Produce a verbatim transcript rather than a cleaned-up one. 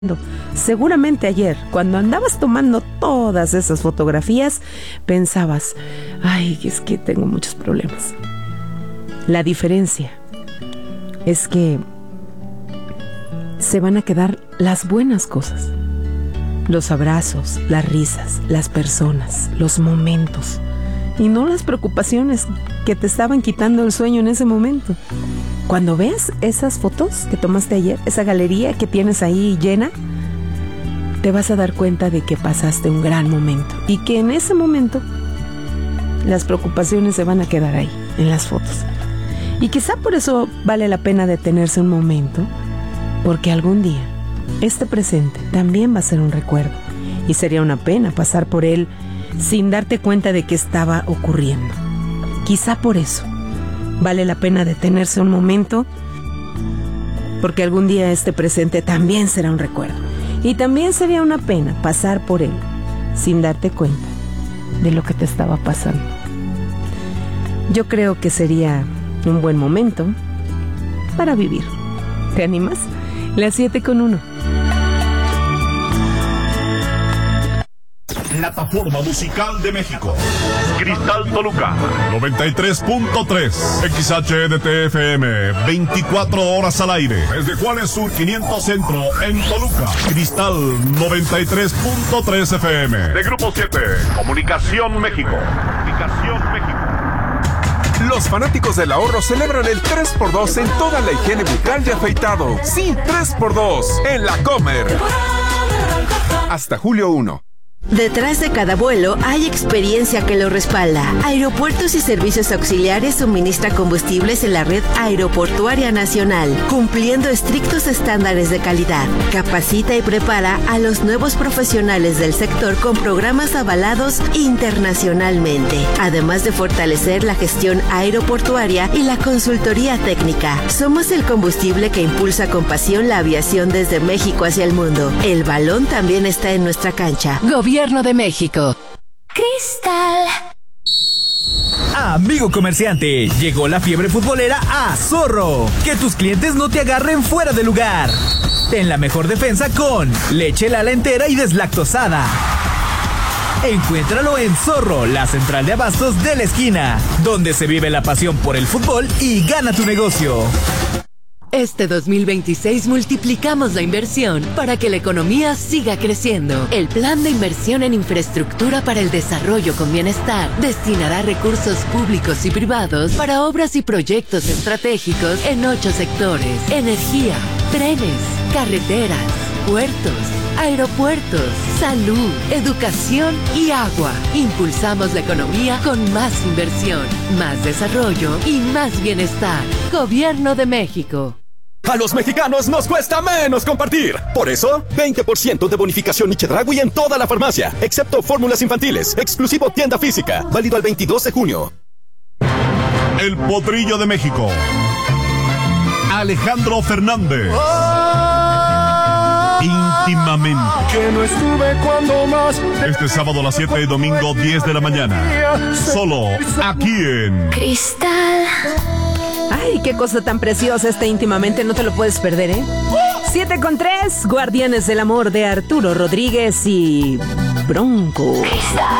Seguramente ayer, cuando andabas tomando todas esas fotografías, pensabas, ay, es que tengo muchos problemas. La diferencia es que se van a quedar las buenas cosas. Los abrazos, las risas, las personas, los momentos. Y no las preocupaciones que te estaban quitando el sueño en ese momento. Cuando veas esas fotos que tomaste ayer, esa galería que tienes ahí llena, te vas a dar cuenta de que pasaste un gran momento y que en ese momento las preocupaciones se van a quedar ahí, en las fotos. Y quizá por eso vale la pena detenerse un momento, porque algún día este presente también va a ser un recuerdo y sería una pena pasar por él sin darte cuenta de que estaba ocurriendo. Quizá por eso vale la pena detenerse un momento, porque algún día este presente también será un recuerdo. Y también sería una pena pasar por él sin darte cuenta de lo que te estaba pasando. Yo creo que sería un buen momento para vivir. ¿Te animas? Las siete con uno. Plataforma Musical de México. Cristal Toluca. noventa y tres punto tres. X H D T F M. veinticuatro horas al aire. Desde Juárez Sur quinientos Centro en Toluca. Cristal noventa y tres punto tres F M. De Grupo siete. Comunicación México. Comunicación México. Los fanáticos del ahorro celebran el tres por dos en toda la higiene bucal y afeitado. Sí, tres por dos en La Comer. Hasta julio primero. Detrás de cada vuelo hay experiencia que lo respalda. Aeropuertos y Servicios Auxiliares suministra combustibles en la red aeroportuaria nacional, cumpliendo estrictos estándares de calidad. Capacita y prepara a los nuevos profesionales del sector con programas avalados internacionalmente, además de fortalecer la gestión aeroportuaria y la consultoría técnica. Somos el combustible que impulsa con pasión la aviación desde México hacia el mundo. El balón también está en nuestra cancha. Gobierno de México. Cristal. Amigo comerciante, llegó la fiebre futbolera a Zorro. Que tus clientes no te agarren fuera de lugar. Ten la mejor defensa con leche Lala entera y deslactosada. Encuéntralo en Zorro, la central de abastos de la esquina, donde se vive la pasión por el fútbol y gana tu negocio. Este dos mil veintiséis multiplicamos la inversión para que la economía siga creciendo. El Plan de Inversión en Infraestructura para el Desarrollo con Bienestar destinará recursos públicos y privados para obras y proyectos estratégicos en ocho sectores: energía, trenes, carreteras, puertos, aeropuertos, salud, educación y agua. Impulsamos la economía con más inversión, más desarrollo y más bienestar. Gobierno de México. A los mexicanos nos cuesta menos compartir. Por eso, veinte por ciento de bonificación y Chedraui en toda la farmacia, excepto fórmulas infantiles, exclusivo tienda física, válido al veintidós de junio. El Potrillo de México. Alejandro Fernández. Íntimamente. Que no estuve cuando más. Este sábado a las siete y domingo diez de la mañana. Solo aquí en Cristal. Ay, qué cosa tan preciosa este Íntimamente, no te lo puedes perder, ¿eh? siete con tres, Guardianes del Amor de Arturo Rodríguez y Bronco. Cristal.